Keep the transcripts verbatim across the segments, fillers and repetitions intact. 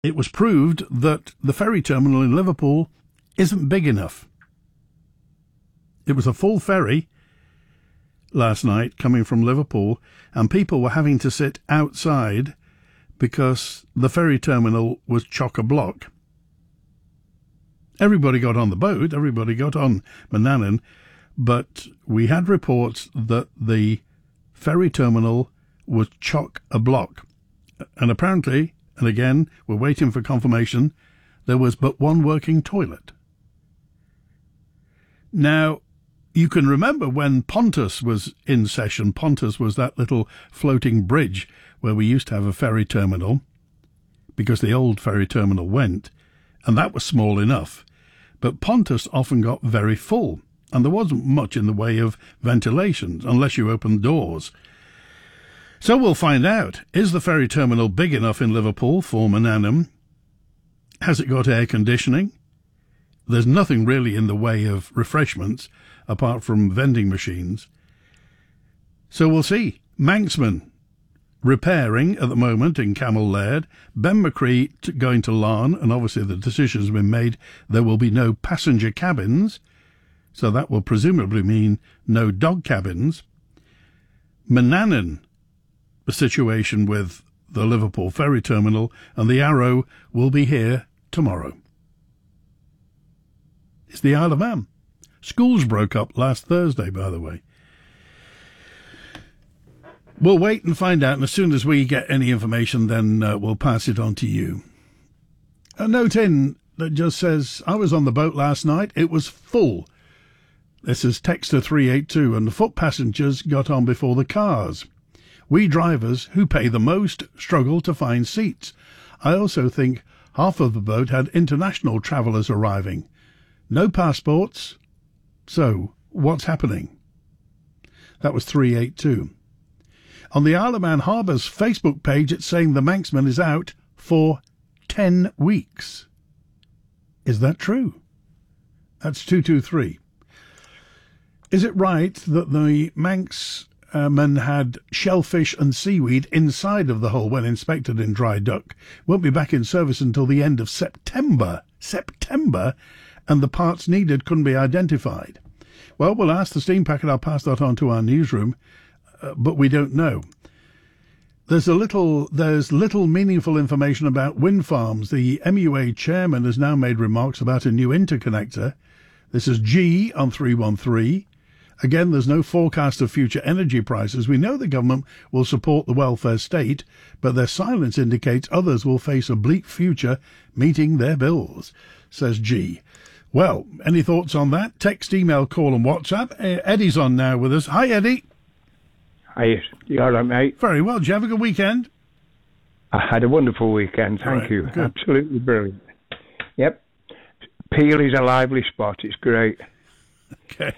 it was proved that the ferry terminal in Liverpool isn't big enough. It was a full ferry last night coming from Liverpool, and people were having to sit outside because the ferry terminal was chock-a-block. Everybody got on the boat, everybody got on Manannan, but we had reports that the ferry terminal was chock-a-block. And apparently, and again, we're waiting for confirmation, there was but one working toilet. Now, you can remember when Pontus was in session. Pontus was that little floating bridge where we used to have a ferry terminal, because the old ferry terminal went, and that was small enough. But Pontus often got very full, and there wasn't much in the way of ventilation, unless you opened doors. So we'll find out. Is the ferry terminal big enough in Liverpool for Manannan? Has it got air conditioning? There's nothing really in the way of refreshments, apart from vending machines. So we'll see. Manxman repairing at the moment in Camel Laird. Ben McCree t- going to Larne, and obviously the decision's been made. There will be no passenger cabins, so that will presumably mean no dog cabins. Manannan, the situation with the Liverpool ferry terminal, and the Arrow will be here tomorrow. It's the Isle of Man. Schools broke up last Thursday, by the way. We'll wait and find out, and as soon as we get any information, then uh, we'll pass it on to you. A note in that just says, I was on the boat last night. It was full. This is Texter three eight two, and the foot passengers got on before the cars. We drivers, who pay the most, struggle to find seats. I also think half of the boat had international travellers arriving. No passports. So, what's happening? That was three eight two. On the Isle of Man Harbour's Facebook page, it's saying the Manxman is out for ten weeks. Is that true? That's two two three. Is it right that the Manxman had shellfish and seaweed inside of the hull when inspected in dry dock? Won't be back in service until the end of September. September? And the parts needed couldn't be identified. Well, we'll ask the steam packet. I'll pass that on to our newsroom, uh, but we don't know. There's a little, there's little meaningful information about wind farms. The M U A chairman has now made remarks about a new interconnector. This is G on three one three. Again, there's no forecast of future energy prices. We know the government will support the welfare state, but their silence indicates others will face a bleak future meeting their bills, says G. Well, any thoughts on that? Text, email, call and WhatsApp. Eddie's on now with us. Hi, Eddie. Hi, you all right, mate? Very well. Did you have a good weekend? I had a wonderful weekend, thank right, you. good. Absolutely brilliant. Yep. Peel is a lively spot. It's great. Okay.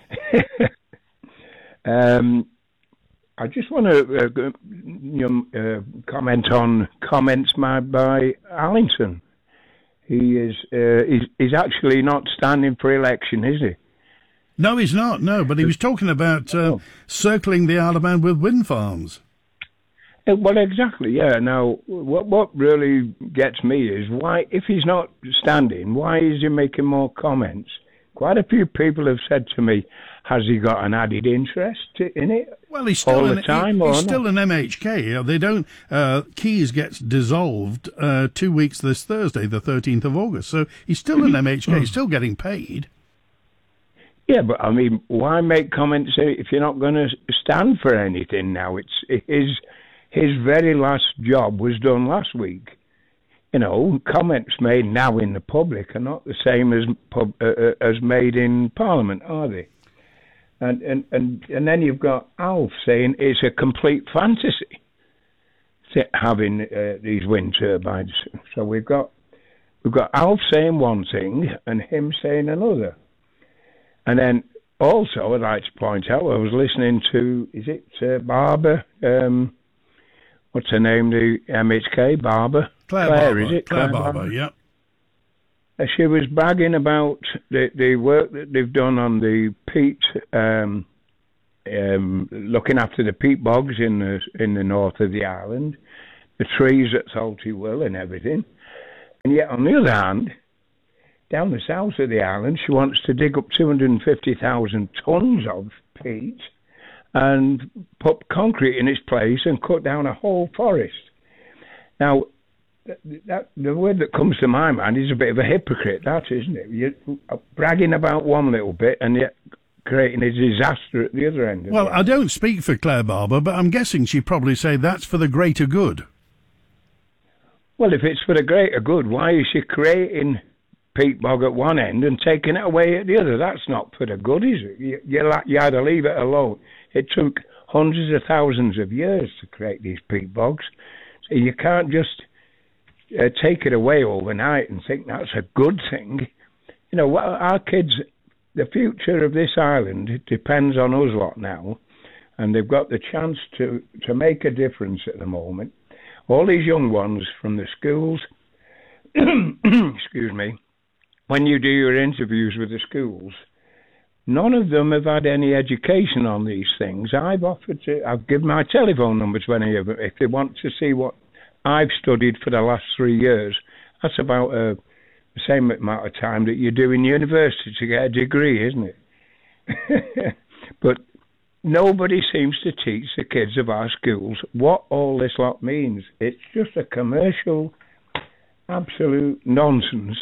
um, I just want to uh, you know, uh, comment on comments made by Allington. He is uh, he's, he's actually not standing for election, is he? No, he's not, no, but he was talking about uh, circling the Isle of Man with wind farms. Uh, Well, exactly, yeah. Now, what what really gets me is why, if he's not standing, why is he making more comments? Quite a few people have said to me, has he got an added interest in it? Well, he's still all an, the time, he, or he's not? still an M H K. They don't. Uh, Keys gets dissolved uh, two weeks this Thursday, the thirteenth of August. So he's still an M H K. He's still getting paid. Yeah, but I mean, why make comments if you're not going to stand for anything now? It's his his very last job was done last week. You know, comments made now in the public are not the same as pub, uh, uh, as made in Parliament, are they? And and and and then you've got Alf saying it's a complete fantasy having uh, these wind turbines. So we've got we've got Alf saying one thing and him saying another. And then also, I'd like to point out, I was listening to, is it uh, Barbara? Um, what's her name? The M H K, Barbara? Claire, Claire Barber. is it? Claire, Claire Barber, Barber? yeah. Uh, She was bragging about the, the work that they've done on the peat, um, um, looking after the peat bogs in the in the north of the island, the trees at Salty Will and everything. And yet, on the other hand, down the south of the island, she wants to dig up two hundred fifty thousand tonnes of peat and put concrete in its place and cut down a whole forest. Now, that, that, the word that comes to my mind is a bit of a hypocrite, that, isn't it? You're bragging about one little bit and yet creating a disaster at the other end. Well, I don't speak for Claire Barber, but I'm guessing she'd probably say that's for the greater good. Well, if it's for the greater good, why is she creating peat bog at one end and taking it away at the other? That's not for the good, is it? You, you, you either leave it alone. It took hundreds of thousands of years to create these peat bogs. So you can't just uh, take it away overnight and think that's a good thing. You know, our kids, the future of this island depends on us lot now, and they've got the chance to, to make a difference at the moment. All these young ones from the schools, excuse me, when you do your interviews with the schools, none of them have had any education on these things. I've offered to, I've given my telephone numbers when I, if they want to see what I've studied for the last three years. That's about uh, the same amount of time that you do in university to get a degree, isn't it? But nobody seems to teach the kids of our schools what all this lot means. It's just a commercial, absolute nonsense.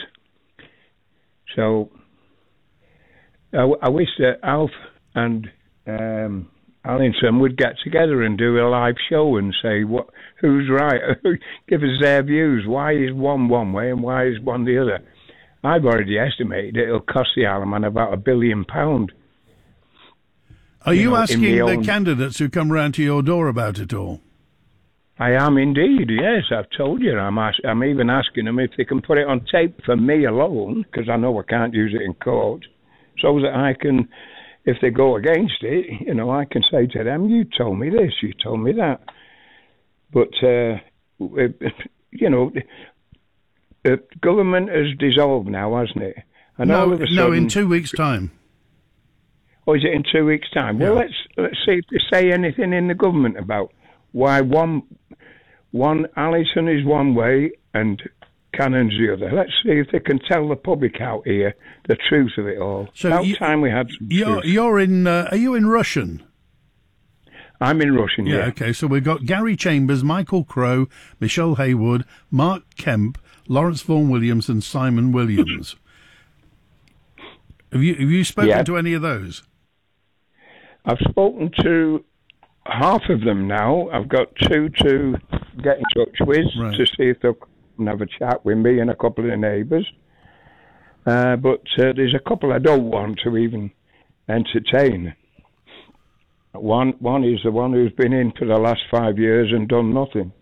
So I, I wish that Alf and um, Allington would get together and do a live show and say what, who's right, give us their views. Why is one one way and why is one the other? I've already estimated it'll cost the Isle of Man about a billion pound. Are you, you know, asking the, own... the candidates who come round to your door about it all? I am indeed, yes, I've told you. I'm, ask, I'm even asking them if they can put it on tape for me alone, because I know I can't use it in court, so that I can, if they go against it, you know, I can say to them, you told me this, you told me that. But, uh, you know, the government has dissolved now, hasn't it? And no, all of a sudden, no, in two weeks' time. Or is it in two weeks' time? Yeah. Well, let's let's see if they say anything in the government about why one one Allison is one way and Cannon's the other. Let's see if they can tell the public out here the truth of it all. So about you, time we had some you're, truth. You're in. Uh, are you in Russian? I'm in Russian. Yeah, yeah. Okay. So we've got Gary Chambers, Michael Crowe, Michelle Haywood, Mark Kemp, Lawrence Vaughan Williams, and Simon Williams. have you have you spoken yeah. to any of those? I've spoken to half of them now. I've got two to get in touch with right. to see if they'll come and have a chat with me and a couple of the neighbours. Uh, but uh, there's a couple I don't want to even entertain. One one is the one who's been in for the last five years and done nothing.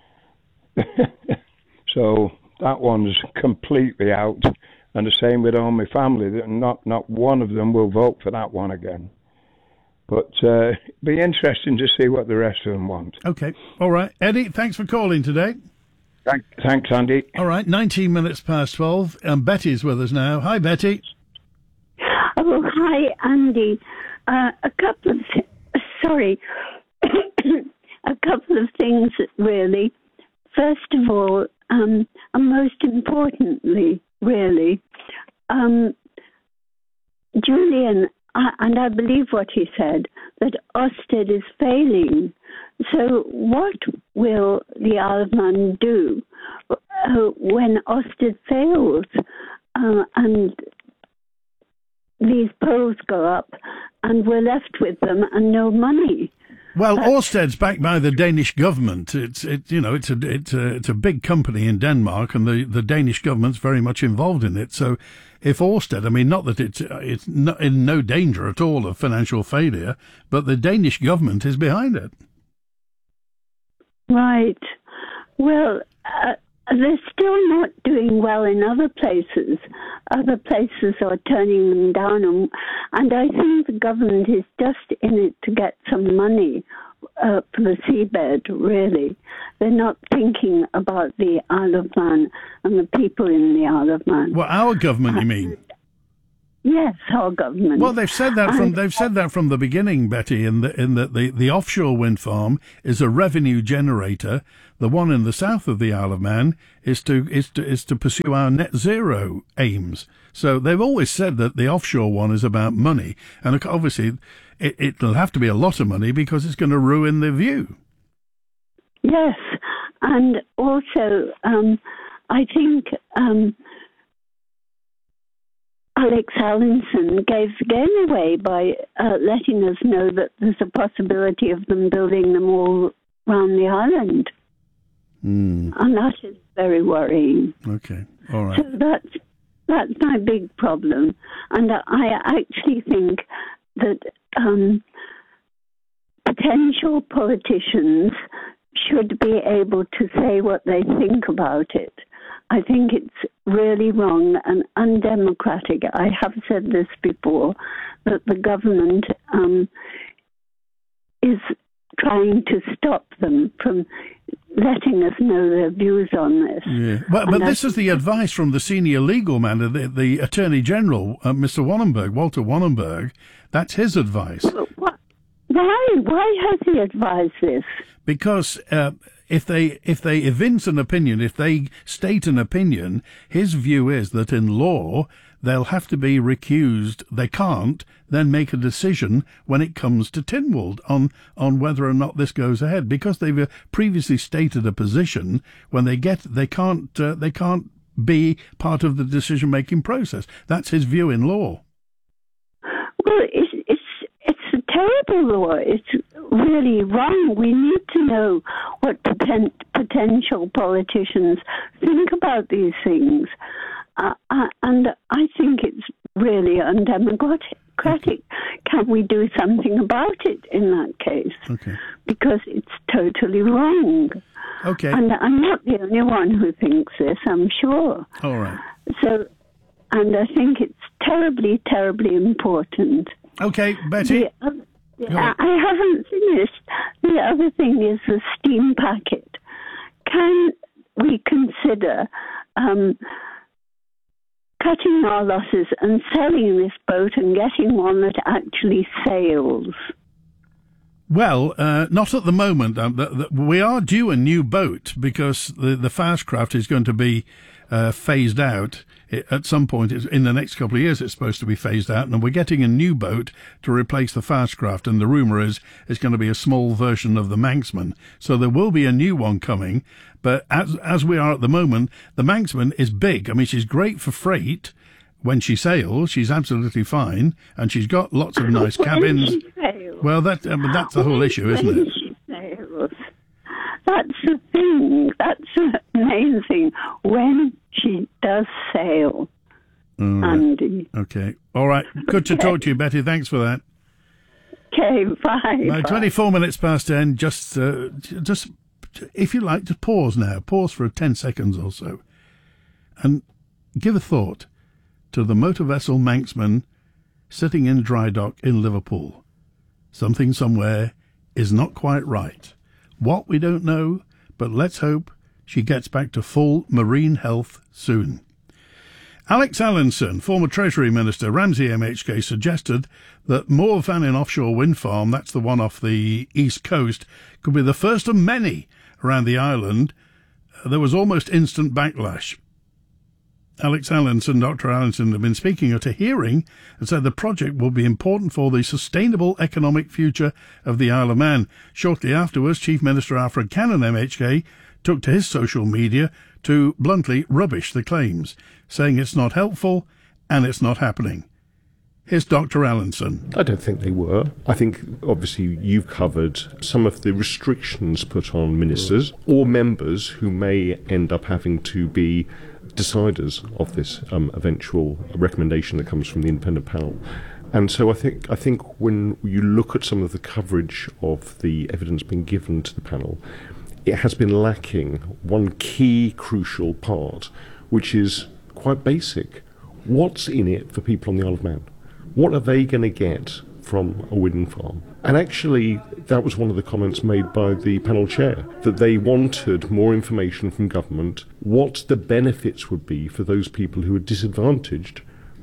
So that one's completely out. And the same with all my family. Not, not one of them will vote for that one again. But uh, it'd be interesting to see what the rest of them want. Okay. All right. Eddie, thanks for calling today. Thank, thanks, Andy. All right. nineteen minutes past twelve. And Betty's with us now. Hi, Betty. Oh, hi, Andy. Uh, a couple of... Th- sorry. a couple of things, really. First of all, um, and most importantly, really, um, Julian... I, and I believe what he said, that Ofsted is failing. So what will the Isle of Man do uh, when Ofsted fails uh, and these polls go up and we're left with them and no money? Well, That's... Ørsted's backed by the Danish government. It's it you know it's a it's a it's a big company in Denmark, and the, the Danish government's very much involved in it. So, if Ørsted, I mean, not that it's it's not in no danger at all of financial failure, but the Danish government is behind it. Right. Well, uh, they're still not doing well in other places. Other places are turning them down, and, and I think the government is just in it to get some money uh, for the seabed, really. They're not thinking about the Isle of Man and the people in the Isle of Man. Well, our government, you mean? Yes, our government. Well, they've said that from And- they've said that from the beginning, Betty. In the in that the, the offshore wind farm is a revenue generator. The one in the south of the Isle of Man is to is to is to pursue our net zero aims. So they've always said that the offshore one is about money, and obviously it, it'll have to be a lot of money because it's going to ruin the view. Yes, and also um, I think um, Alex Allinson gave the game away by uh, letting us know that there's a possibility of them building them all around the island. Mm. And that is very worrying. Okay, all right. So that's, that's my big problem. And I actually think that um, potential politicians should be able to say what they think about it. I think it's really wrong and undemocratic. I have said this before, that the government um, is trying to stop them from letting us know their views on this. Yeah. But, but this is the advice from the senior legal man, the, the Attorney General, uh, Mister Wannenberg, Walter Wannenberg. That's his advice. What? Why? Why has he advised this? Because uh, if they if they evince an opinion, if they state an opinion, his view is that in law they'll have to be recused. They can't then make a decision when it comes to Tynwald on, on whether or not this goes ahead, because they've uh, previously stated a position. When they get, they can't uh, they can't be part of the decision making process. That's his view in law. Well, it's it's it's a terrible law. It's really wrong. We need to know what poten- potential politicians think about these things. Uh, uh, and I think it's really undemocratic. Okay. Can we do something about it in that case? Okay. Because it's totally wrong. Okay. And I'm not the only one who thinks this, I'm sure. All right. So, and I think it's terribly, terribly important. Okay, Betty. The, uh, I, I haven't finished. The other thing is the steam packet. Can we consider um, cutting our losses and selling this boat and getting one that actually sails? Well, uh, not at the moment. Um, the, the, we are due a new boat because the, the Fastcraft is going to be uh, phased out. It, at some point it's, in the next couple of years, it's supposed to be phased out, and we're getting a new boat to replace the Fastcraft. And the rumour is it's going to be a small version of the Manxman. So there will be a new one coming. But as as we are at the moment, the Manxman is big. I mean, she's great for freight. When she sails, she's absolutely fine, and she's got lots of nice cabins. When she sails. Well, that I mean, that's the whole issue, isn't When it? she sails. That's the thing. That's the main thing. When she does sail, All right. Andy. Okay. All right. Good to talk to you, Betty. Thanks for that. Okay, bye. Now, bye. twenty-four minutes past ten. Just, uh, just, if you like, to pause now. Pause for ten seconds or so, and give a thought to the motor vessel Manxman sitting in dry dock in Liverpool. Something somewhere is not quite right. What, we don't know, but let's hope she gets back to full marine health soon. Alex Allinson, former Treasury Minister, Ramsey M H K, suggested that Moor Vannin offshore wind farm, that's the one off the east coast, could be the first of many around the island. There was almost instant backlash. Alex Allinson, Doctor Allinson, have been speaking at a hearing and said the project will be important for the sustainable economic future of the Isle of Man. Shortly afterwards, Chief Minister Alfred Cannon M H K took to his social media to bluntly rubbish the claims, saying it's not helpful and it's not happening. Here's Doctor Allinson. I don't think they were. I think, obviously, you've covered some of the restrictions put on ministers or members who may end up having to be deciders of this um, eventual recommendation that comes from the independent panel. And so I think I think when you look at some of the coverage of the evidence being given to the panel, it has been lacking one key crucial part, which is quite basic. What's in it for people on the Isle of Man? What are they going to get from a wind farm? And actually, that was one of the comments made by the panel chair, that they wanted more information from government, what the benefits would be for those people who are disadvantaged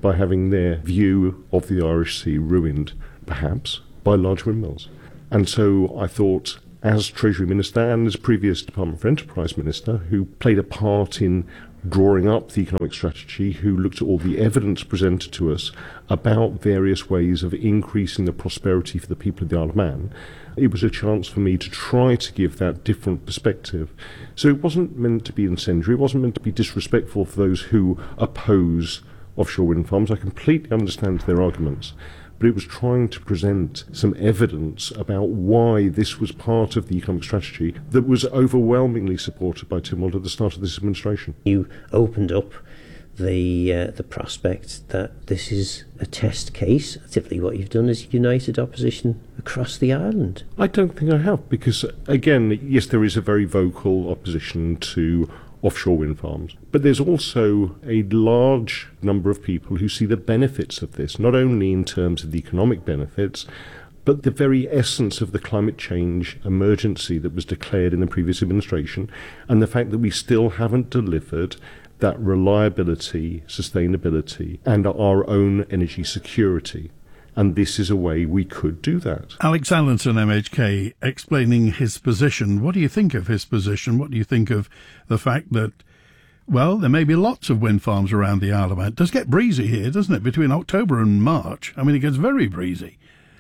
by having their view of the Irish Sea ruined, perhaps, by large windmills. And so I thought, as Treasury Minister and as previous Department for Enterprise Minister, who played a part in drawing up the economic strategy, who looked at all the evidence presented to us about various ways of increasing the prosperity for the people of the Isle of Man, it was a chance for me to try to give that different perspective. So it wasn't meant to be incendiary, it wasn't meant to be disrespectful for those who oppose offshore wind farms. I completely understand their arguments, but it was trying to present some evidence about why this was part of the economic strategy that was overwhelmingly supported by Tim Wald at the start of this administration. You opened up the uh, the prospect that this is a test case. Typically what you've done is united opposition across the island. I don't think I have, because, again, yes, there is a very vocal opposition to offshore wind farms, but there's also a large number of people who see the benefits of this, not only in terms of the economic benefits, but the very essence of the climate change emergency that was declared in the previous administration, and the fact that we still haven't delivered that reliability, sustainability, and our own energy security. And this is a way we could do that. Alex Allenson, M H K, explaining his position. What do you think of his position? What do you think of the fact that, well, there may be lots of wind farms around the Isle of Man? It does get breezy here, doesn't it, between October and March? I mean, it gets very breezy.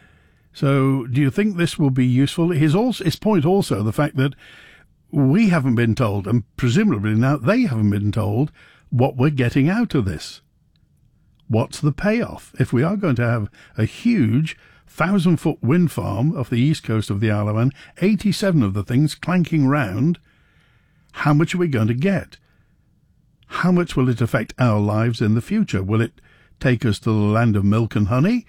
So do you think this will be useful? His, also, his point also, the fact that we haven't been told, and presumably now they haven't been told, what we're getting out of this. What's the payoff? If we are going to have a huge thousand-foot wind farm off the east coast of the Isle of Man, eighty-seven of the things clanking round, how much are we going to get? How much will it affect our lives in the future? Will it take us to the land of milk and honey,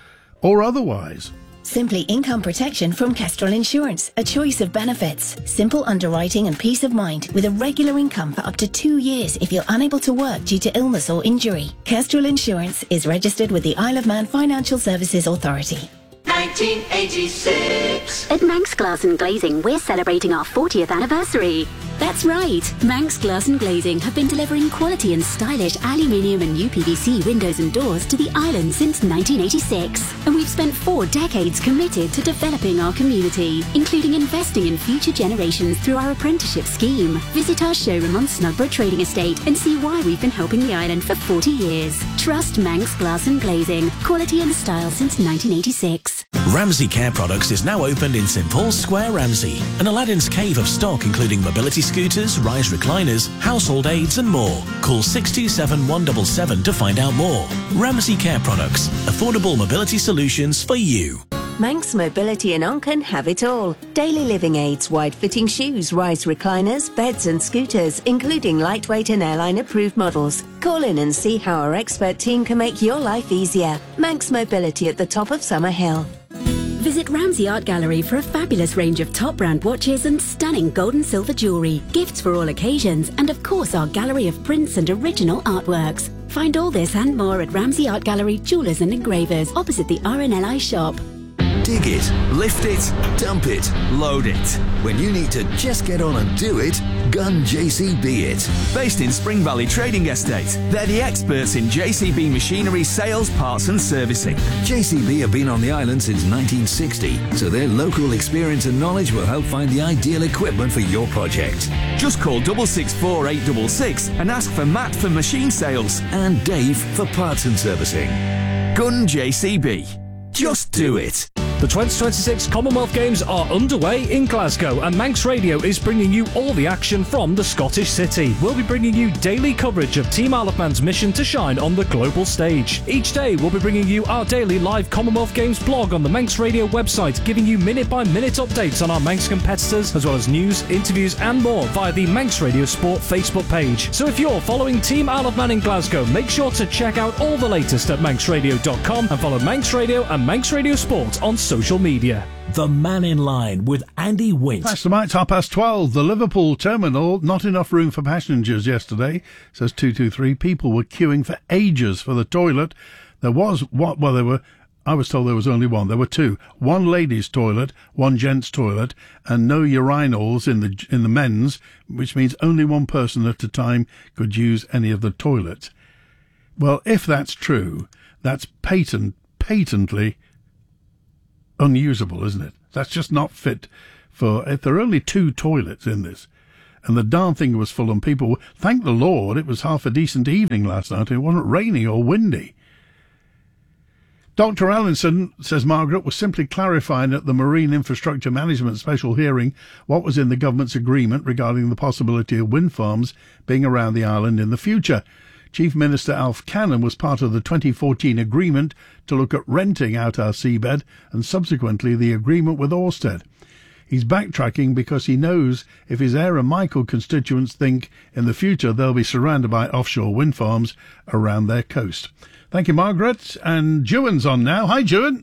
or otherwise? Simply income protection from Kestrel Insurance. A choice of benefits. Simple underwriting and peace of mind with a regular income for up to two years if you're unable to work due to illness or injury. Kestrel Insurance is registered with the Isle of Man Financial Services Authority. nineteen eighty-six. At Manx Glass and Glazing, we're celebrating our fortieth anniversary. That's right, Manx Glass and Glazing have been delivering quality and stylish aluminium and U P V C windows and doors to the island since nineteen eighty-six. And we've spent four decades committed to developing our community, including investing in future generations through our apprenticeship scheme. Visit our showroom on Snugborough Trading Estate and see why we've been helping the island for forty years. Trust Manx Glass and Glazing, quality and style since nineteen eighty-six. Ramsey Care Products is now opened in St Paul's Square, Ramsey. An Aladdin's cave of stock including mobility scooters, rise recliners, household aids and more. Call six two seven, one seven seven to find out more. Ramsey Care Products. Affordable mobility solutions for you. Manx Mobility in Onchan have it all. Daily living aids, wide-fitting shoes, rise recliners, beds and scooters, including lightweight and airline-approved models. Call in and see how our expert team can make your life easier. Manx Mobility at the top of Summer Hill. Visit Ramsey Art Gallery for a fabulous range of top brand watches and stunning gold and silver jewellery, gifts for all occasions, and of course our gallery of prints and original artworks. Find all this and more at Ramsey Art Gallery, Jewellers and Engravers, opposite the R N L I shop. Dig it, lift it, dump it, load it. When you need to just get on and do it, Gun J C B it. Based in Spring Valley Trading Estate, they're the experts in J C B machinery sales, parts and servicing. J C B have been on the island since nineteen sixty, so their local experience and knowledge will help find the ideal equipment for your project. Just call six six four, eight six six and ask for Matt for machine sales. And Dave for parts and servicing. Gun J C B. Just do it. The twenty twenty-six Commonwealth Games are underway in Glasgow and Manx Radio is bringing you all the action from the Scottish city. We'll be bringing you daily coverage of Team Isle of Man's mission to shine on the global stage. Each day we'll be bringing you our daily live Commonwealth Games blog on the Manx Radio website, giving you minute-by-minute updates on our Manx competitors, as well as news, interviews and more via the Manx Radio Sport Facebook page. So if you're following Team Isle of Man in Glasgow, make sure to check out all the latest at manx radio dot com and follow Manx Radio and Manx Radio Sport on social media. The Man in Line with Andy Wint. That's the half past twelve. The Liverpool terminal, not enough room for passengers yesterday, says two two three. People were queuing for ages for the toilet. There was, what? well, there were, I was told there was only one. There were two. One ladies' toilet, one gents' toilet, and no urinals in the, in the men's, which means only one person at a time could use any of the toilets. Well, if that's true, that's patent, patently unusable, isn't it? That's just not fit for... If there are only two toilets in this, and the darn thing was full and people... Thank the Lord it was half a decent evening last night. It wasn't raining or windy. Doctor Allinson, says Margaret, was simply clarifying at the Marine Infrastructure Management special hearing what was in the government's agreement regarding the possibility of wind farms being around the island in the future. Chief Minister Alf Cannon was part of the twenty fourteen agreement to look at renting out our seabed and subsequently the agreement with Ørsted. He's backtracking because he knows if his Eyre and Michael constituents think in the future they'll be surrounded by offshore wind farms around their coast. Thank you, Margaret. And Juan's on now. Hi, Juan.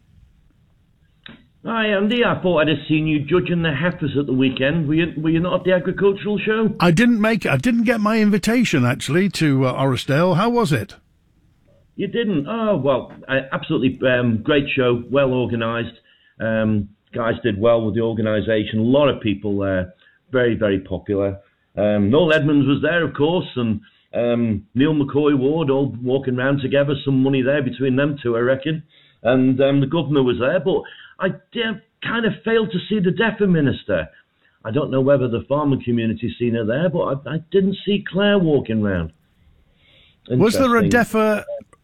Hi, Andy. I thought I'd have seen you judging the heifers at the weekend. Were you, were you not at the agricultural show? I didn't make it. I didn't get my invitation, actually, to uh, Orrisdale. How was it? You didn't? Oh, well, uh, absolutely um, great show, well organised. Um, guys did well with the organisation. A lot of people there, very, very popular. Um, Noel Edmonds was there, of course, and um, Neil McCoy Ward all walking around together. Some money there between them two, I reckon. And um, the governor was there, but I did, kind of failed to see the DEFRA minister. I don't know whether the farming community's seen her there, but I, I didn't see Claire walking around. Was there a DEFRA?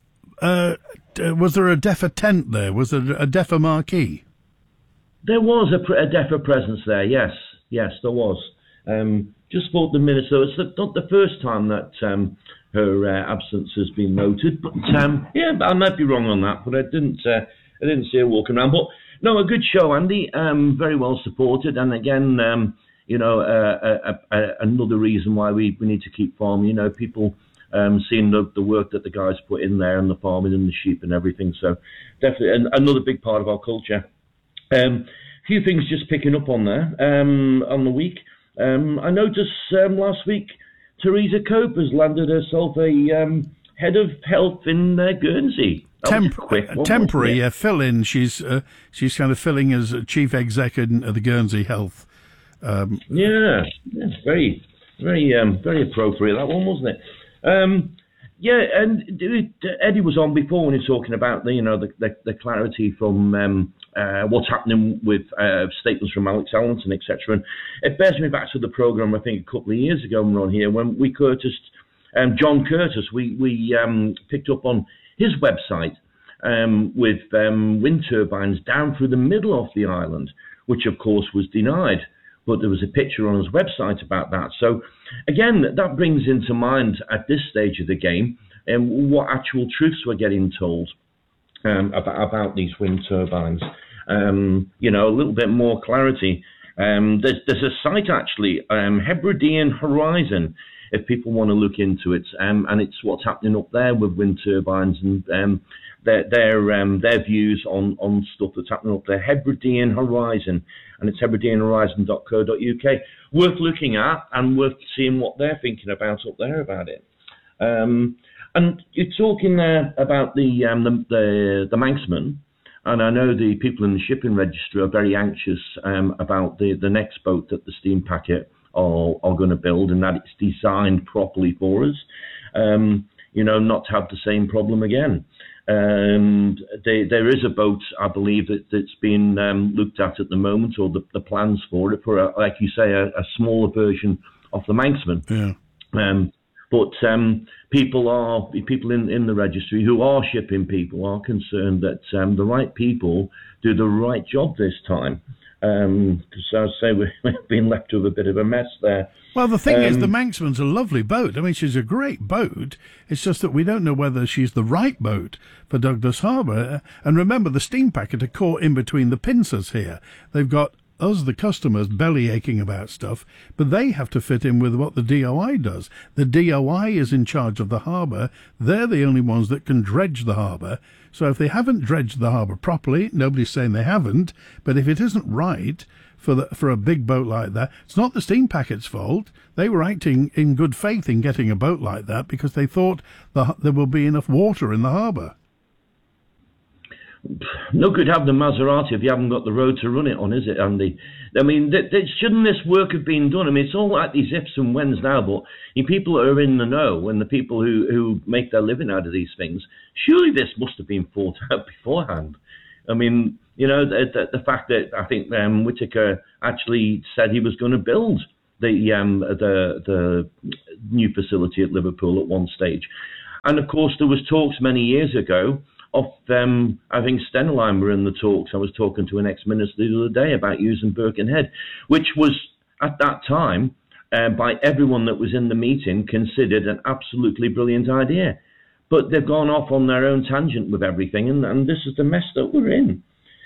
Uh, was there a DEFRA tent there? Was there a DEFRA marquee? There was a, a DEFRA presence there. Yes, yes, there was. Um, just thought the minister. It's not the first time that um, her uh, absence has been noted, but um, yeah, I might be wrong on that. But I didn't. Uh, I didn't see her walking around. But no, a good show, Andy. Um, very well supported, and again, um, you know, uh, uh, uh, another reason why we, we need to keep farming. You know, people um, seeing the, the work that the guys put in there, and the farming and the sheep and everything. So definitely an, another big part of our culture. Um, a few things just picking up on there um, on the week. Um, I noticed um, last week Teresa Cope has landed herself a um, head of health in uh, Guernsey. Temp- quick, temporary, yeah, fill-in. She's uh, she's kind of filling as chief exec of the Guernsey Health. Um, yeah, yeah, very, very, um, very appropriate, that one, wasn't it? Um, yeah, and Eddie was on before when he was talking about the, you know, the, the, the clarity from um, uh, what's happening with uh, statements from Alex Allinson, et cetera. And it bears me back to the programme I think a couple of years ago when we were on here when we Curtis, um, John Curtis, we we um, picked up on his website um, with um, wind turbines down through the middle of the island, which of course was denied. But there was a picture on his website about that. So again, that brings into mind at this stage of the game um, what actual truths we're getting told um, about, about these wind turbines. Um, you know, a little bit more clarity. Um, there's, there's a site actually, um, Hebridean Horizon, if people want to look into it, um, and it's what's happening up there with wind turbines and um, their their, um, their views on, on stuff that's happening up there. Hebridean Horizon, and it's hebridean horizon dot co dot uk. Worth looking at and worth seeing what they're thinking about up there about it. Um, and you're talking there about the, um, the the the Manxman, and I know the people in the shipping register are very anxious um, about the, the next boat that the steam packet are, are going to build, and that it's designed properly for us, um, you know, not to have the same problem again. Um, they, there is a boat, I believe, that, that's being um, looked at at the moment, or the, the plans for it, for, a, like you say, a, a smaller version of the Manxman. Yeah. Um, but um, people are people in, in the registry who are shipping people are concerned that um, the right people do the right job this time. Because um, I say we've been left with a bit of a mess there. Well, the thing um, is, the Manxman's a lovely boat. I mean, she's a great boat. It's just that we don't know whether she's the right boat for Douglas Harbour. And remember, the steam packet are caught in between the pincers here. They've got us, the customers, belly aching about stuff, but they have to fit in with what the D O I does. The D O I is in charge of the harbour. They're the only ones that can dredge the harbour. So if they haven't dredged the harbour properly, nobody's saying they haven't, but if it isn't right for the, for a big boat like that, it's not the steam packet's fault. They were acting in good faith in getting a boat like that because they thought the, there will be enough water in the harbour. no good having the Maserati if you haven't got the road to run it on, is it, Andy? I mean, th- th- shouldn't this work have been done? I mean, it's all like these ifs and whens now, but the people that are in the know and the people who, who make their living out of these things, surely this must have been thought out beforehand. I mean, you know, the, the, the fact that I think um, Whitaker actually said he was going to build the um, the the new facility at Liverpool at one stage. And, of course, there was talks many years ago of, um, I think Stenline were in the talks. I was talking to an ex-minister the other day about using Birkenhead, which was, at that time, uh, by everyone that was in the meeting, considered an absolutely brilliant idea. But they've gone off on their own tangent with everything, and, and this is the mess that we're in.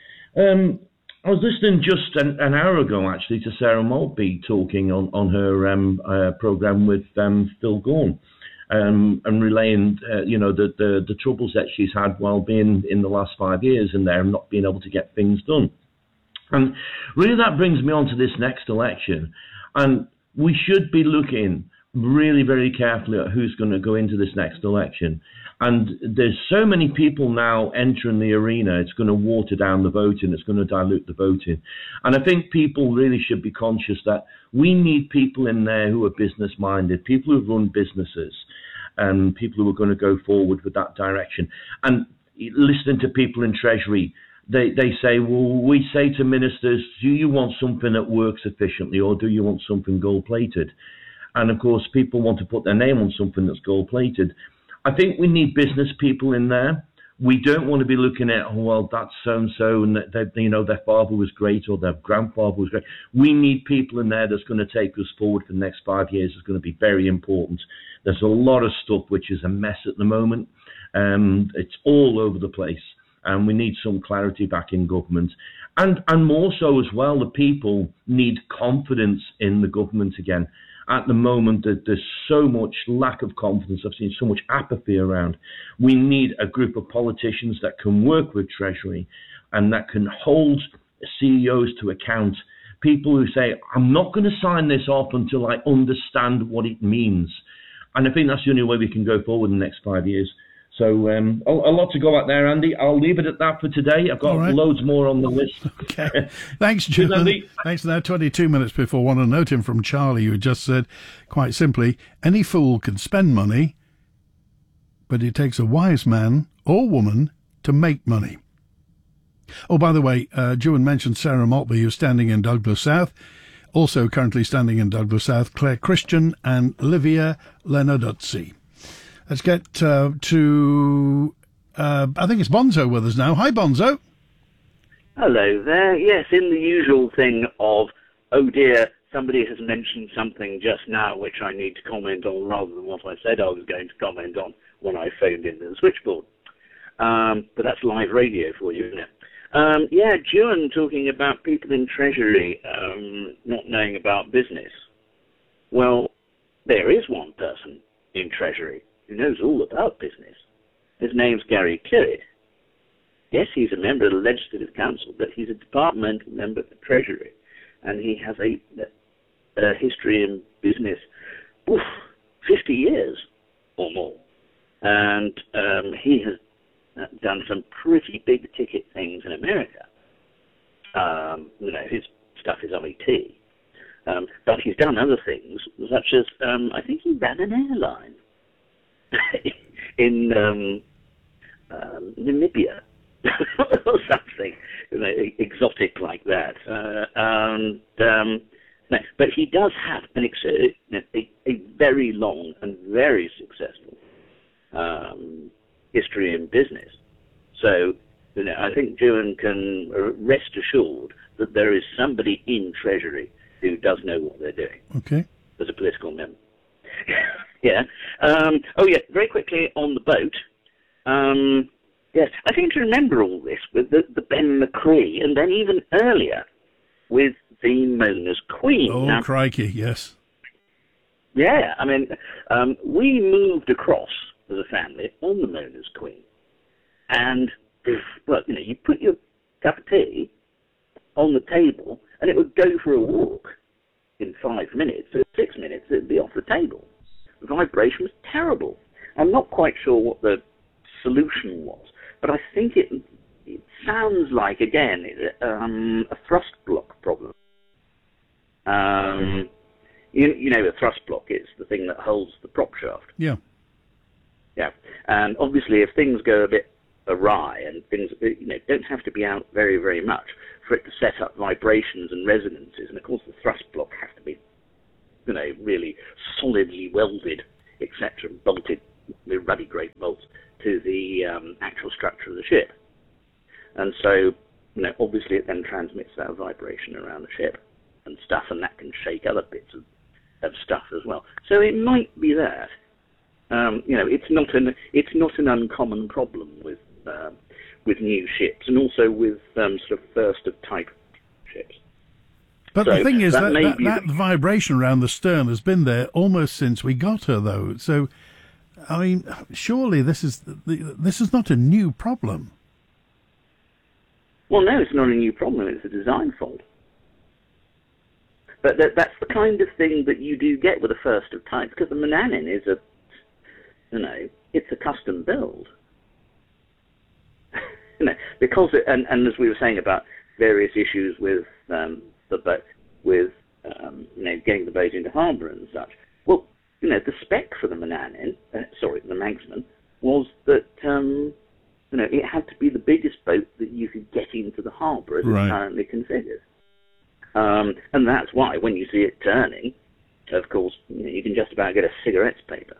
Um, I was listening just an, an hour ago, actually, to Sarah Maltby talking on, on her um, uh, programme with um, Phil Gorn. Um, and relaying, uh, you know, the, the, the troubles that she's had while being in the last five years in there and not being able to get things done. And really that brings me on to this next election. And we should be looking really, very carefully at who's going to go into this next election. And there's so many people now entering the arena, it's going to water down the voting, it's going to dilute the voting. And I think people really should be conscious that we need people in there who are business-minded, people who run businesses, and people who are going to go forward with that direction. And listening to people in Treasury, they, they say, well, we say to ministers, do you want something that works efficiently or do you want something gold-plated? And, of course, people want to put their name on something that's gold-plated. I think we need business people in there. We don't want to be looking at, oh, well, that's so-and-so, and that, you know, their father was great or their grandfather was great. We need people in there that's going to take us forward for the next five years. It's going to be very important. There's a lot of stuff which is a mess at the moment. Um, it's all over the place, and we need some clarity back in government. And, and more so as well, the people need confidence in the government again. At the moment, that there's so much lack of confidence. I've seen so much apathy around. We need a group of politicians that can work with Treasury and that can hold C E Os to account. People who say, I'm not going to sign this off until I understand what it means. And I think that's the only way we can go forward in the next five years. So um, a, a lot to go out there, Andy. I'll leave it at that for today. I've got right. loads more on the list. Okay. Thanks, Jim. Thanks for that. twenty-two minutes before one. A note in from Charlie, who just said, quite simply, any fool can spend money, but it takes a wise man or woman to make money. Oh, by the way, uh, Juan mentioned Sarah Maltby, who's standing in Douglas South. Also currently standing in Douglas South, Claire Christian and Livia Lenarduzzi. Let's get uh, to, uh, I think it's Bonzo with us now. Hi, Bonzo. Hello there. Yes, in the usual thing of, oh dear, somebody has mentioned something just now which I need to comment on rather than what I said I was going to comment on when I phoned in to the switchboard. Um, but that's live radio for you, isn't it? Um, yeah, Juan talking about people in Treasury um, not knowing about business. Well, there is one person in Treasury who knows all about business. His name's Gary Currid. Yes, he's a member of the Legislative Council, but he's a departmental member of the Treasury, and he has a, a history in business, oof, fifty years or more. And um, he has done some pretty big-ticket things in America. Um, you know, his stuff is I T. Um, but he's done other things, such as, um, I think he ran an airline in um, um, Namibia or something, you know, exotic like that. Uh, and um, no, but he does have an ex- a, a very long and very successful um, history in business. So, you know, I think Juan can rest assured that there is somebody in Treasury who does know what they're doing. Okay. As a political member. Yeah. Um, oh, yeah, very quickly on the boat. Um, yes, I seem to remember all this with the, the Ben McCree, and then even earlier with the Mona's Queen. Oh, now, crikey, yes. Yeah, I mean, um, we moved across as a family on the Mona's Queen. And, well, you know, you put your cup of tea on the table, and it would go for a walk in five minutes. So six minutes, it would be off the table. The vibration was terrible. I'm not quite sure what the solution was, but I think it it sounds like, again, um, a thrust block problem. Um, you, you know, a thrust block is the thing that holds the prop shaft. Yeah. Yeah. And obviously, if things go a bit awry and things, you know, don't have to be out very, very much for it to set up vibrations and resonances. And of course, the thrust block has to be, you know, really solidly welded, et cetera, bolted with ruddy great bolts to the um, actual structure of the ship. And so, you know, obviously it then transmits that vibration around the ship and stuff, and that can shake other bits of, of stuff as well. So it might be that. Um, you know, it's not an it's not an uncommon problem with uh, with new ships, and also with um, sort of first of type ships. But so the thing is that that, that, that, that vibration around the stern has been there almost since we got her, though. So, I mean, surely this is this is not a new problem. Well, no, it's not a new problem. It's a design fault. But that, that's the kind of thing that you do get with a first of type, because the Mannanin is a, you know, it's a custom build. you know, because it, and, and as we were saying about various issues with um, the boat, with um, you know, getting the boat into harbour and such. Well, you know, the spec for the Mannanin, uh, sorry, the Manxman, was that um, you know, it had to be the biggest boat that you could get into the harbour as Right. it's currently configured. Um, and that's why when you see it turning, of course, you know, you can just about get a cigarette's paper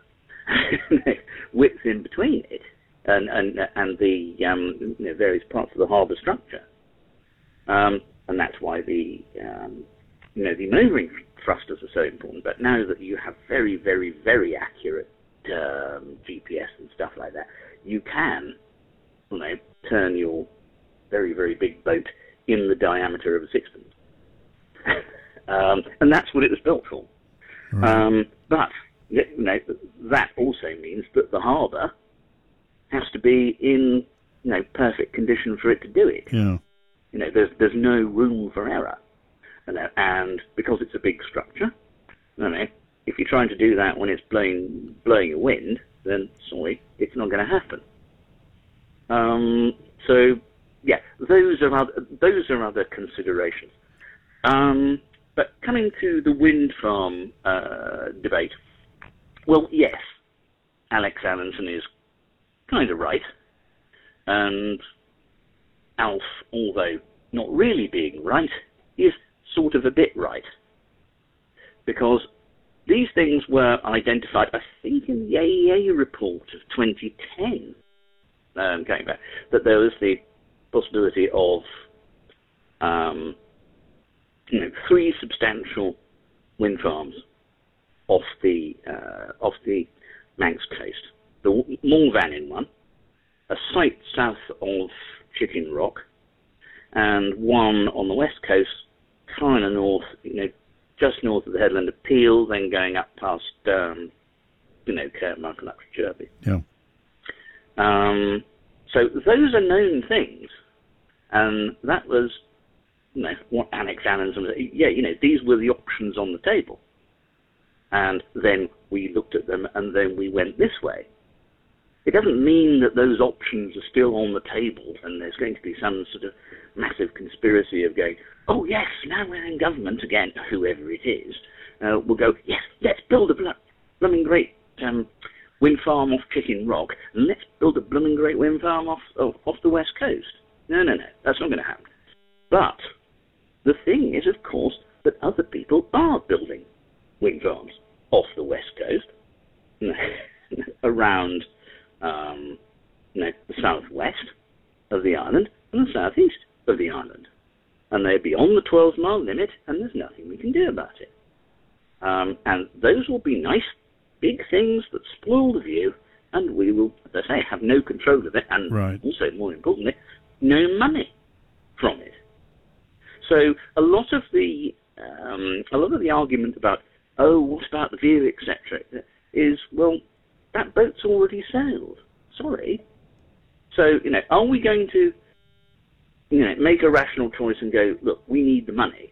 width in between it and and and the um, you know, various parts of the harbour structure. Um, and that's why the um, you know, the manoeuvring thrusters are so important. But now that you have very, very, very accurate um, G P S and stuff like that, you can, you know, turn your very, very big boat in the diameter of a sixpence. um, and that's what it was built for. Right. Um, but you know, that also means that the harbour has to be in, you know, perfect condition for it to do it. Yeah. You know, there's there's no room for error, you know, and because it's a big structure, you know, if you're trying to do that when it's blowing blowing a wind, then sorry, it's not going to happen. Um, so yeah, those are other, those are other considerations. Um, but coming to the wind farm uh, debate, well, yes, Alex Allinson is kind of right, and Alf, although not really being right, is sort of a bit right, because these things were identified, I think, in the A E A report of twenty ten, um, going back, that there was the possibility of um, you know, three substantial wind farms off the uh, off the Manx coast. The Morvannin one, a site south of Chicken Rock, and one on the west coast, kind of north, you know, just north of the headland of Peel, then going up past, um, you know, Kirkmark and up to Jerby. Yeah. Um, so those are known things, and that was, you know, what Alex Allinson was. Yeah, you know, these were the options on the table, and then we looked at them, and then we went this way. It doesn't mean that those options are still on the table and there's going to be some sort of massive conspiracy of going, oh yes, now we're in government again, whoever it is, uh, will go, yes, let's build a bl- blooming great um, wind farm off Chicken Rock, and let's build a blooming great wind farm off, oh, off the west coast. No, no, no, that's not going to happen. But the thing is, of course, that other people are building wind farms off the west coast, around Um, you know, the southwest of the island and the southeast of the island. And they're beyond the twelve mile limit, and there's nothing we can do about it. Um, and those will be nice, big things that spoil the view, and we will, as I say, have no control of it, and right. also, more importantly, no money from it. So a lot of the um, a lot of the argument about, oh, what about the view, et cetera, is, well, that boat's already sailed. Sorry. So, you know, are we going to, you know, make a rational choice and go, look, we need the money?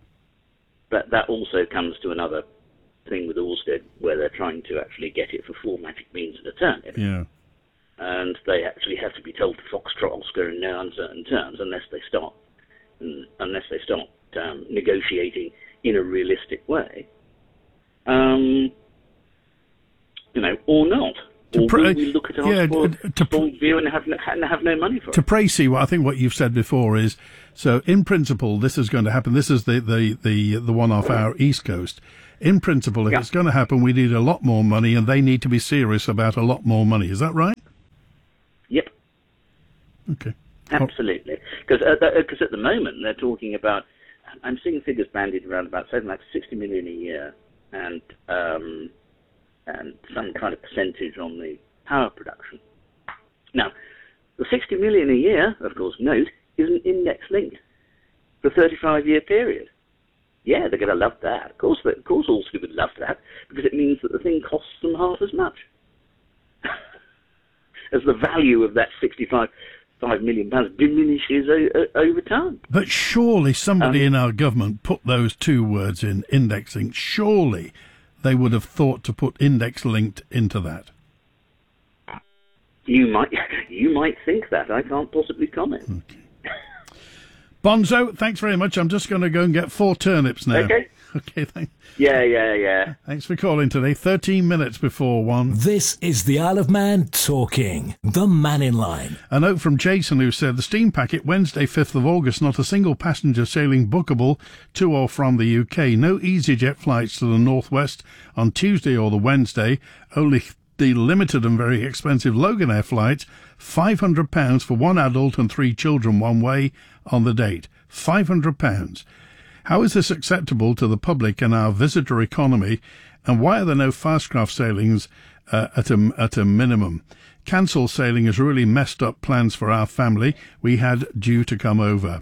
But that also comes to another thing with Orsted, where they're trying to actually get it for four magic means of the turnip. Yeah. and they actually have to be told to foxtrot Oscar in no uncertain terms unless they start unless they start um, negotiating in a realistic way, um, you know, or not. To or pr- will we look at our yeah, spoiled, to pr- spoiled view and have no, and have no money for To it? Pracy, what I think what you've said before is, so in principle, this is going to happen. This is the, the, the, the one off our East Coast. In principle, if Yeah. it's going to happen, we need a lot more money, and they need to be serious about a lot more money. Is that right? Yep. Okay. Absolutely. Because uh, uh, at the moment, they're talking about, I'm seeing figures bandied around about something like sixty million a year and um, and some kind of percentage on the power production. Now, the sixty million a year, of course, note, isn't index linked for a thirty-five year period. Yeah, they're going to love that. Of course, they, of course, Allsted would love that because it means that the thing costs them half as much as the value of that sixty-five five million pounds diminishes o- o- over time. But surely somebody Um, in our government put those two words in, index linked. Surely they would have thought to put index linked into that. You might, you might think that. I can't possibly comment. Okay. Bonzo, thanks very much. I'm just going to go and get four turnips now. Okay. Okay, thanks. Yeah, yeah, yeah. Thanks for calling today. thirteen minutes before one. This is the Isle of Man talking. The Man in Line. A note from Jason who said, the steam packet, Wednesday, fifth of August, not a single passenger sailing bookable to or from the U K. No EasyJet flights to the northwest on Tuesday or the Wednesday. Only the limited and very expensive Loganair flight, five hundred pounds for one adult and three children one way on the date. five hundred pounds. How is this acceptable to the public and our visitor economy, and why are there no fastcraft sailings uh, at a at a minimum? Cancel sailing has really messed up plans for our family we had due to come over.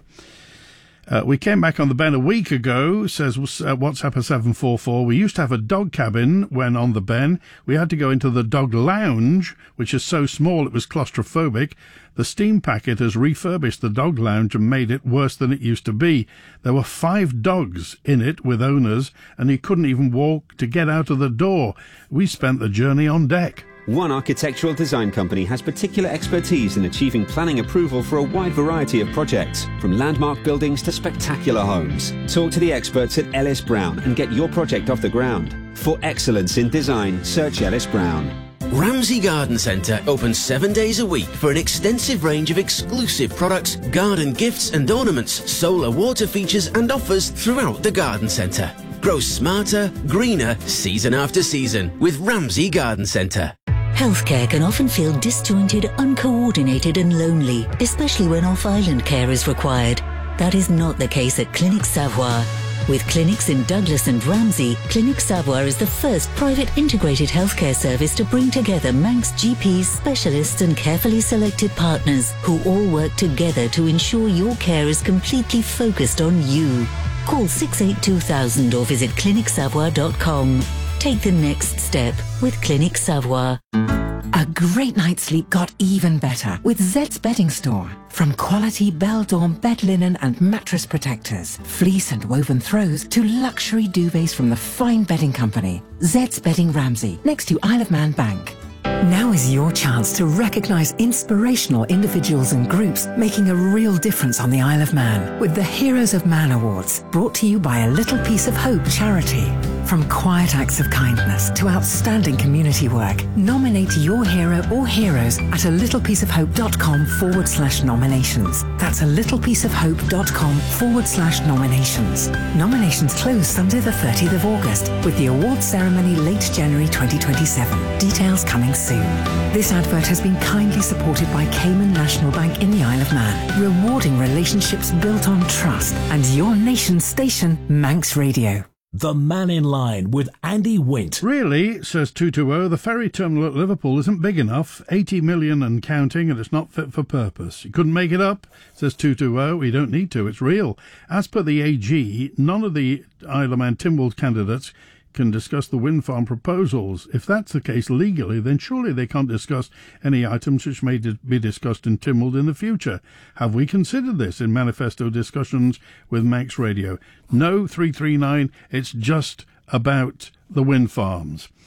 Uh, we came back on the Ben a week ago, says uh, WhatsApp seven four four. We used to have a dog cabin when on the Ben. We had to go into the dog lounge, which is so small it was claustrophobic. The steam packet has refurbished the dog lounge and made it worse than it used to be. There were five dogs in it with owners, and he couldn't even walk to get out of the door. We spent the journey on deck. One architectural design company has particular expertise in achieving planning approval for a wide variety of projects, from landmark buildings to spectacular homes. Talk to the experts at Ellis Brown and get your project off the ground. For excellence in design, search Ellis Brown. Ramsey Garden Centre opens seven days a week for an extensive range of exclusive products, garden gifts and ornaments, solar water features and offers throughout the garden centre. Grow smarter, greener, season after season with Ramsey Garden Centre. Healthcare can often feel disjointed, uncoordinated and lonely, especially when off-island care is required. That is not the case at Clinic Savoie. With clinics in Douglas and Ramsey, Clinic Savoie is the first private integrated healthcare service to bring together Manx G Ps, specialists and carefully selected partners who all work together to ensure your care is completely focused on you. Call six eight two thousand or visit clinic savoie dot com. Take the next step with Clinic Savoie. A great night's sleep got even better with Zed's Bedding Store. From quality Bell-Dorm bed linen and mattress protectors, fleece and woven throws to luxury duvets from the fine bedding company. Zed's Bedding Ramsey, next to Isle of Man Bank. Now is your chance to recognise inspirational individuals and groups making a real difference on the Isle of Man with the Heroes of Man Awards, brought to you by A Little Piece of Hope charity. From quiet acts of kindness to outstanding community work, nominate your hero or heroes at a littlepieceofhope.com forward slash nominations. That's a littlepieceofhope.com forward slash nominations. Nominations close Sunday the thirtieth of August with the awards ceremony late January twenty twenty-seven. Details coming soon. This advert has been kindly supported by Cayman National Bank in the Isle of Man, rewarding relationships built on trust, and your nation's station, Manx Radio. The Man in Line with Andy Wint. Really, says two two zero, the ferry terminal at Liverpool isn't big enough, eighty million and counting, and it's not fit for purpose. You couldn't make it up, says two two zero. We don't need to, it's real. As per the A G, none of the Isle of Man Tynwald candidates can discuss the wind farm proposals. If that's the case legally, then surely they can't discuss any items which may be discussed in Tynwald in the future. Have we considered this in manifesto discussions with Manx Radio? No, three three nine, it's just about the wind farms.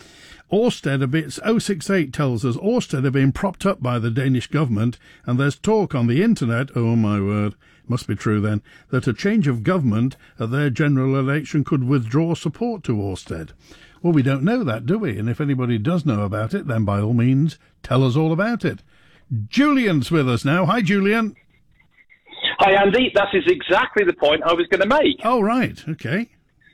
Ørsted, a bit, oh six eight tells us Ørsted have been propped up by the Danish government, and there's talk on the internet, oh my word, must be true then, that a change of government at their general election could withdraw support to Ørsted. Well, we don't know that, do we? And if anybody does know about it, then by all means, tell us all about it. Julian's with us now. Hi, Julian. Hi, Andy. That is exactly the point I was going to make. Oh, right. Okay.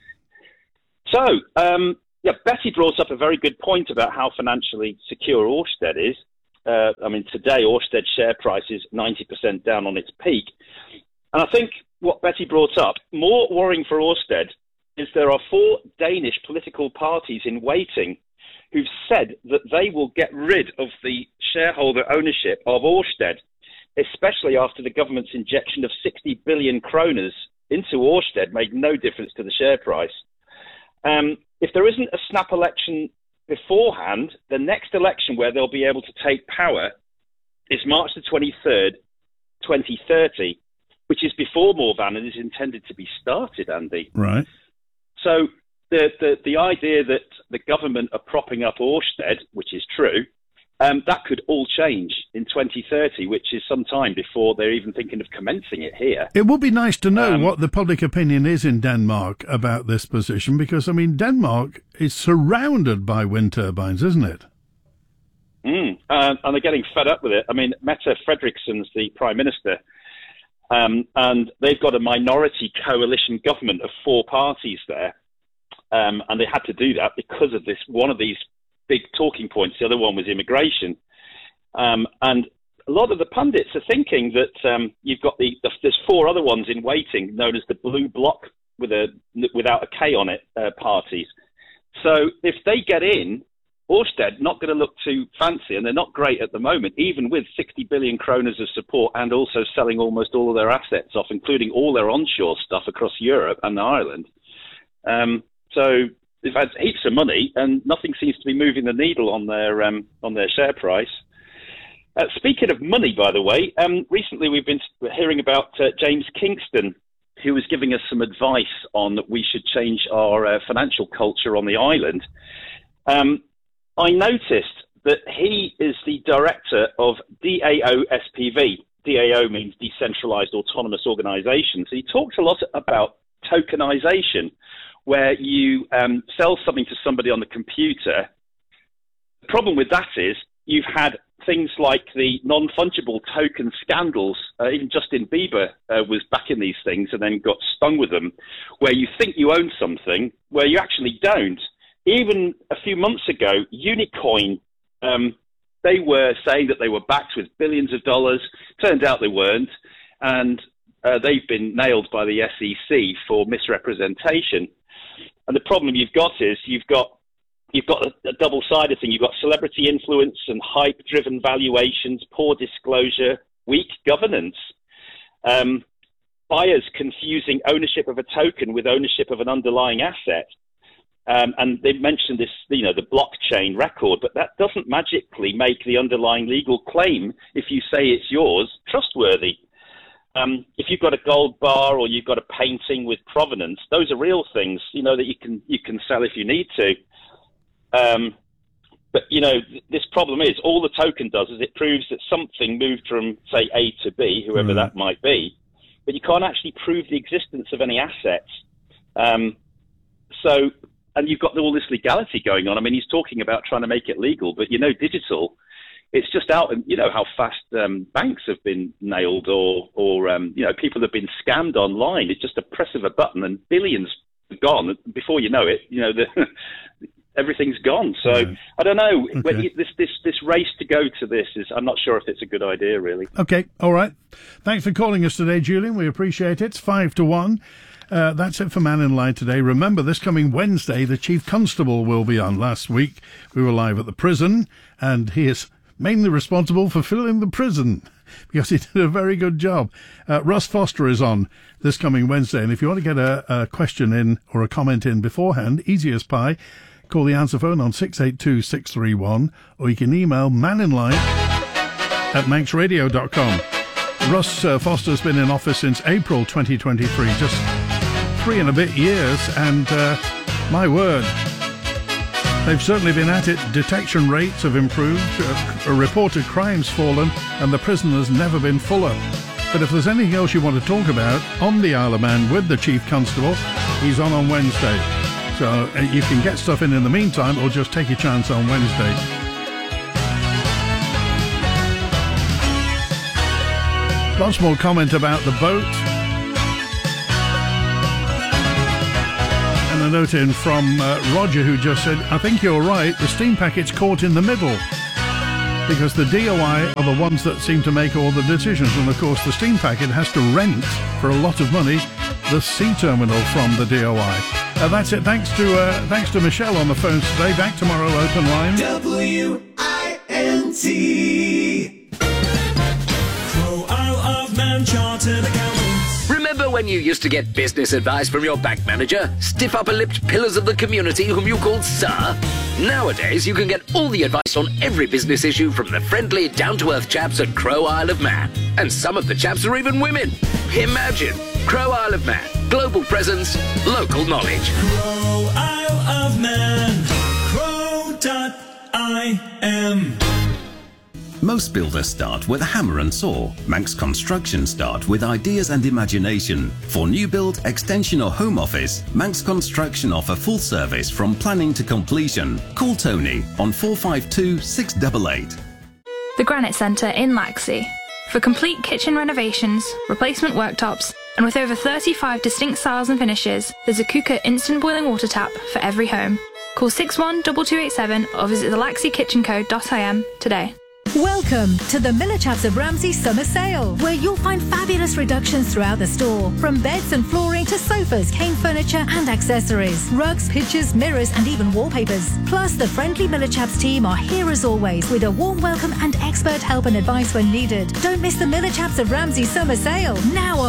So, um, yeah, Betty brought up a very good point about how financially secure Ørsted is. Uh, I mean, today, Ørsted's share price is ninety percent down on its peak. And I think what Betty brought up, more worrying for Ørsted, is there are four Danish political parties in waiting who've said that they will get rid of the shareholder ownership of Ørsted, especially after the government's injection of sixty billion kroners into Ørsted made no difference to the share price. Um, if there isn't a snap election beforehand, the next election where they'll be able to take power is March the twenty-third, twenty thirty, which is before Morvan and is intended to be started, Andy. Right. So the, the, the idea that the government are propping up Ørsted, which is true, um, that could all change in twenty thirty, which is some time before they're even thinking of commencing it here. It would be nice to know Um, what the public opinion is in Denmark about this position, because, I mean, Denmark is surrounded by wind turbines, isn't it? Mm, uh, and they're getting fed up with it. I mean, Mette Frederiksen's the Prime Minister, um, and they've got a minority coalition government of four parties there. Um, and they had to do that because of this, one of these big talking points. The other one was immigration. Um, and a lot of the pundits are thinking that um, you've got the, the, there's four other ones in waiting, known as the Blue Bloc, with a, without a K on it, uh, parties. So if they get in, Ørsted not going to look too fancy, and they're not great at the moment, even with sixty billion kroners of support and also selling almost all of their assets off, including all their onshore stuff across Europe and Ireland. Um, so they've had heaps of money, and nothing seems to be moving the needle on their um, on their share price. Uh, speaking of money, by the way, um, recently we've been hearing about uh, James Kingston, who was giving us some advice on that we should change our uh, financial culture on the island. Um, I noticed that he is the director of D A O S P V. D A O means Decentralized Autonomous Organizations. He talks a lot about tokenization, where you um, sell something to somebody on the computer. The problem with that is you've had things like the non-fungible token scandals. Uh, even Justin Bieber uh, was back in these things and then got stung with them, where you think you own something where you actually don't. Even a few months ago, Unicoin, um, they were saying that they were backed with billions of dollars. Turned out they weren't. And uh, they've been nailed by the S E C for misrepresentation. And the problem you've got is you've got you've got a, a double-sided thing. You've got celebrity influence and hype-driven valuations, poor disclosure, weak governance. Um, buyers confusing ownership of a token with ownership of an underlying asset. Um, and they've mentioned this, you know, the blockchain record, but that doesn't magically make the underlying legal claim, if you say it's yours, trustworthy. Um, if you've got a gold bar or you've got a painting with provenance, those are real things, you know, that you can you can sell if you need to. Um, but, you know, th- this problem is all the token does is it proves that something moved from, say, A to B, whoever Mm. that might be, but you can't actually prove the existence of any assets. Um, so... And you've got all this legality going on. I mean, he's talking about trying to make it legal, but, you know, digital, it's just out, and you know how fast um, banks have been nailed or, or um, you know, people have been scammed online. It's just a press of a button and billions gone. Before you know it, you know, the, everything's gone. So yeah. I don't know. Okay. When you, this, this, this race to go to this is, I'm not sure if it's a good idea, really. Okay, all right. Thanks for calling us today, Julian. We appreciate it. It's five to one. Uh, that's it for Man in Line today. Remember, this coming Wednesday, the Chief Constable will be on. Last week, we were live at the prison, and he is mainly responsible for filling the prison because he did a very good job. Uh, Russ Foster is on this coming Wednesday, and if you want to get a, a question in or a comment in beforehand, easy as pie, call the answer phone on six eight two, six three one, or you can email maninline at manx radio dot com. Russ uh, Foster's been in office since April twenty twenty-three, just three and a bit years, and uh, my word, They've certainly been at it. Detection rates have improved, uh, reported crimes fallen, and the prison has never been fuller. But if there's anything else you want to talk about on the Isle of Man with the Chief Constable, he's on on Wednesday. So uh, you can get stuff in in the meantime, or just take your chance on Wednesday. Lots more comment about the boat. And a note in from uh, Roger, who just said, I think you're right, the steam packet's caught in the middle. Because the D O I are the ones that seem to make all the decisions. And of course, the steam packet has to rent, for a lot of money, the sea terminal from the D O I. Uh, that's it. Thanks to uh, thanks to Michelle on the phones today. Back tomorrow, open line. W I N T Crow Isle of Man Chartered Accountants. Remember when you used to get business advice from your bank manager? Stiff upper-lipped pillars of the community whom you called Sir? Nowadays, you can get all the advice on every business issue from the friendly, down-to-earth chaps at Crow Isle of Man. And some of the chaps are even women. Imagine! Crow Isle of Man. Global presence, local knowledge. Crow Isle of Man. Crow dot I M. Most builders start with a hammer and saw. Manx Construction start with ideas and imagination. For new build, extension or home office, Manx Construction offer full service from planning to completion. Call Tony on four five two, six eight eight. The Granite Centre in Laxey. For complete kitchen renovations, replacement worktops, and with over thirty-five distinct styles and finishes, there's a Kuka instant boiling water tap for every home. Call six one two two eight seven or visit the laxey kitchen co dot I M today. Welcome to the Miller Chaps of Ramsey Summer Sale, where you'll find fabulous reductions throughout the store, from beds and flooring to sofas, cane furniture and accessories, rugs, pictures, mirrors and even wallpapers. Plus, the friendly Miller Chaps team are here as always with a warm welcome and expert help and advice when needed. Don't miss the Miller Chaps of Ramsey Summer Sale, now